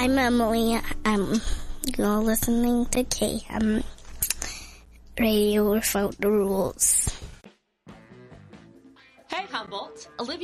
I'm Emily. You're listening to KM Radio Without the Rules. Hey, Humboldt. Olivia